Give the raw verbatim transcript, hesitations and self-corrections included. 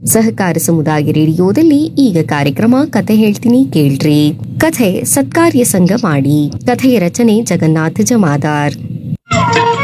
ಸಹಕಾರ ಸಮುದಾಯ ರೇಡಿಯೋದಲ್ಲಿ ಈಗ ಕಾರ್ಯಕ್ರಮ ಕತೆ ಹೇಳ್ತೀನಿ ಕೇಳ್ರಿ. ಕಥೆ ಸತ್ಕಾರ್ಯ ಸಂಘ ಮಾಡಿ. ಕಥೆಯ ರಚನೆ ಜಗನ್ನಾಥ ಜಮಾದಾರ್.